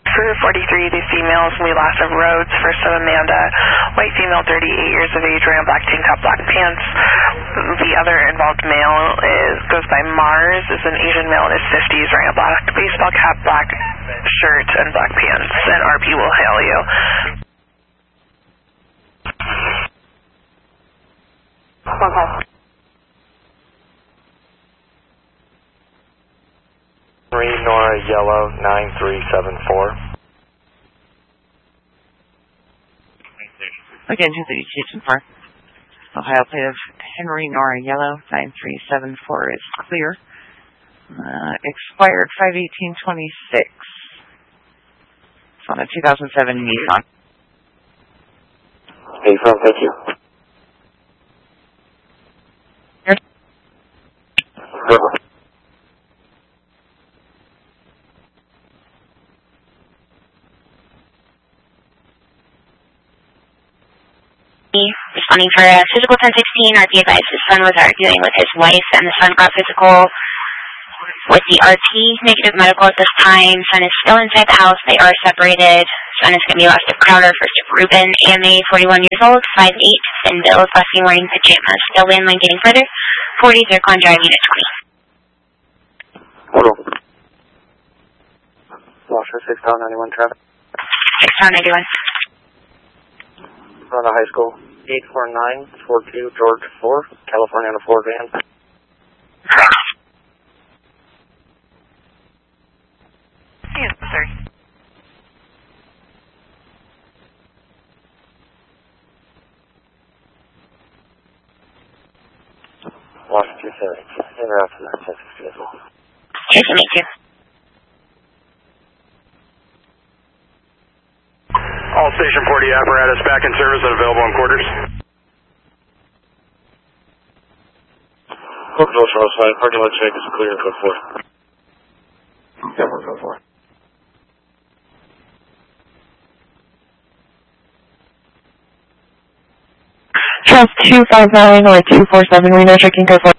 For 43, the females, we lost of Rhodes. First of Amanda, white female, 38 years of age, wearing black tank top, black pants. The other involved male goes by Mars, is an Asian male in his 50s, wearing a black baseball cap, black shirt, and black pants. And RP will hail you. Okay. Henry Nora Yellow 9374. Again, 230 Station 4. Ohio plate of Henry Nora Yellow 9374 is clear. Expired 5/18/26. It's on a 2007 Nissan. Hey, firm, thank you. Perfect. Responding for a physical 1016, RP advised his son was arguing with his wife, and the son got physical with the RP. Negative medical at this time. Son is still inside the house. They are separated. Son is going to be left of Crowder, first of Ruben, AMA, 41 years old, 5'8", thin build, last seen wearing pajamas. Still landline getting further. 40 Zircon Drive, Unit 20. Hold on. Lost for 6 Town 91 traffic. 6 Town 91. From the high school. 84942 George 4, California on a 4 van. Yes, sir. Lost 230. Interrupt from that Texas vehicle. Here's me too. All Station 40 apparatus back in service and available in quarters. Code Rose 5, parking lot check is clear in code 4. Yeah, we're code 4. Trust 259 or 247, Reno checking code 4.